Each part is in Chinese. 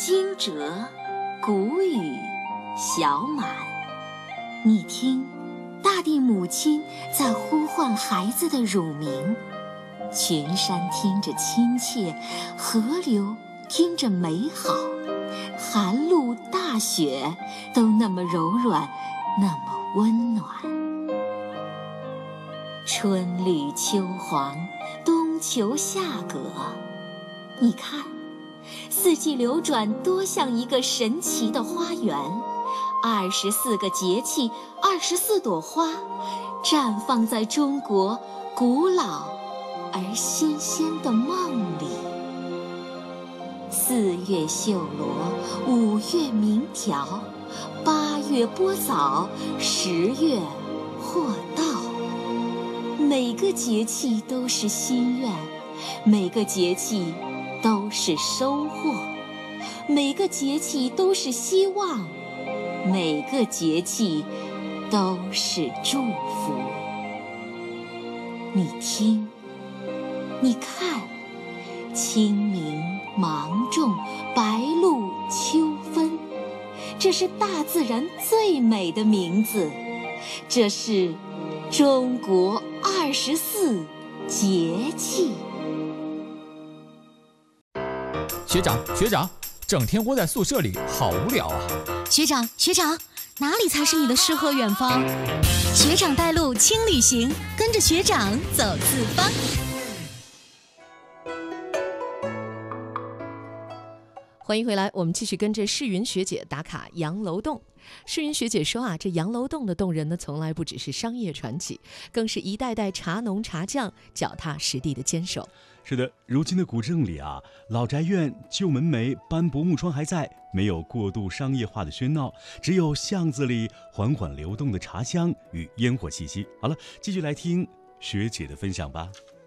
惊蛰，谷雨，小满。你听，大地母亲在呼唤孩子的乳名，群山听着亲切，河流听着美好，寒露大雪都那么柔软，那么温暖。春绿秋黄，冬秋夏葛，你看，四季流转多像一个神奇的花园，24个节气，24朵花，绽放在中国古老而新鲜的梦里。4月绣罗，5月鸣条，8月播枣，10月获稻。每个节气都是心愿，每个节气都是收获，每个节气都是希望，每个节气都是祝福。你听，你看，清明、芒种、白露、秋分，这是大自然最美的名字，这是中国24节气。 学长，整天窝在宿舍里好无聊啊。 学长，哪里才是你的诗和远方？学长带路轻旅行，跟着学长走四方。 欢迎回来，我们继续跟着世云学姐打卡洋楼洞。世云学姐说啊，这洋楼洞的洞人呢，从来不只是商业传奇，更是一代代茶农茶匠脚踏实地的坚守。 是的，如今的古镇里啊，老宅院、旧门楣、斑驳木窗还在，没有过度商业化的喧闹，只有巷子里缓缓流动的茶香与烟火气息。好了，继续来听学姐的分享吧。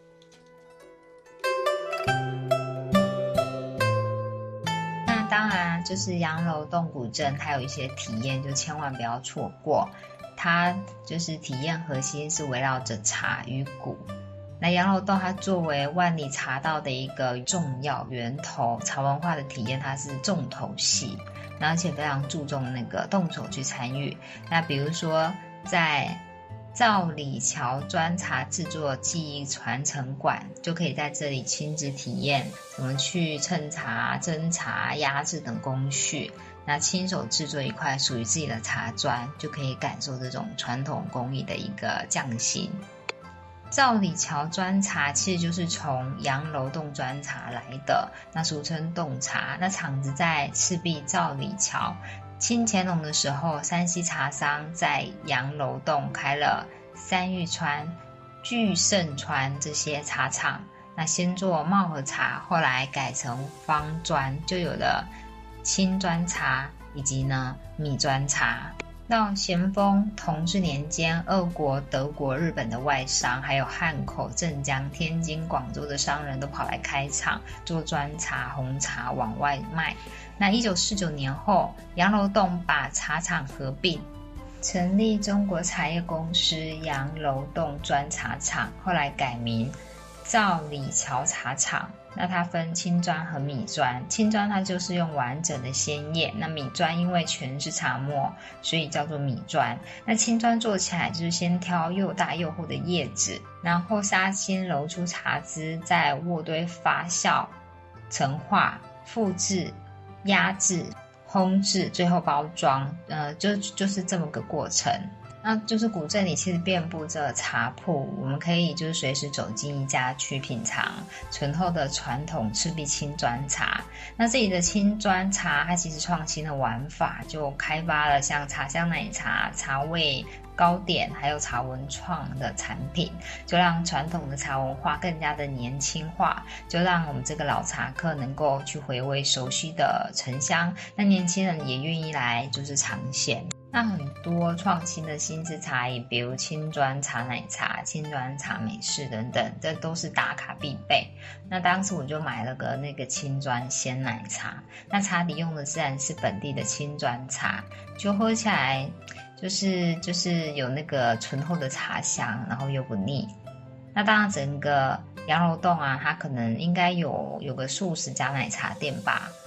当然就是洋楼洞古镇它有一些体验，就千万不要错过。它就是体验核心是围绕着茶与谷。那洋楼洞它作为万里茶道的一个重要源头，茶文化的体验它是重头戏，而且非常注重那个动手去参与。那比如说在造里桥砖茶制作技艺传承馆，就可以在这里亲自体验怎么去称茶、蒸茶、压制等工序，那亲手制作一块属于自己的茶砖，就可以感受这种传统工艺的一个匠心。造里桥砖茶其实就是从洋楼洞砖茶来的，那俗称洞茶。那厂子在赤壁造里桥。清乾隆的时候，山西茶商在洋楼洞开了三玉川、聚盛川这些茶厂，那先做帽和茶，后来改成方砖，就有了青砖茶以及呢米砖茶。到咸丰、同治年间，俄国、德国、日本的外商，还有汉口、镇江、天津、广州的商人都跑来开厂做砖茶、红茶往外卖。那1949年后，洋楼洞把茶厂合并，成立中国茶叶公司洋楼洞砖茶厂，后来改名造里桥茶厂。那它分青砖和米砖，青砖它就是用完整的鲜叶，那米砖因为全是茶末，所以叫做米砖。那青砖做起来就是先挑又大又厚的叶子，然后杀青揉出茶汁，再渥堆发酵、陈化、复制、压制、烘制，最后包装，就是这么个过程。那就是古镇里其实遍布着茶铺，我们可以就是随时走进一家去品尝醇厚的传统赤壁青砖茶。那这里的青砖茶它其实创新的玩法，就开发了像茶香奶茶、茶味糕点还有茶文创的产品，就让传统的茶文化更加的年轻化，就让我们这个老茶客能够去回味熟悉的沉香，那年轻人也愿意来就是尝鲜。那很多创新的新式茶饮，比如青砖茶奶茶、青砖茶美式等等，这都是打卡必备。那当时我就买了个那个青砖鲜奶茶，那茶底用的自然是本地的青砖茶，就喝起来就是有那个醇厚的茶香，然后又不腻。那当然整个洋楼洞啊，它可能应该有个数十家奶茶店吧。